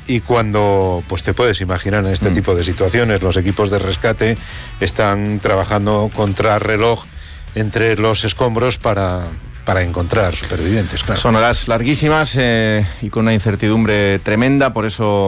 Y cuando, pues te puedes imaginar en este tipo de situaciones, los equipos de rescate están trabajando contra reloj entre los escombros para encontrar supervivientes, claro. Son horas larguísimas y con una incertidumbre tremenda, por eso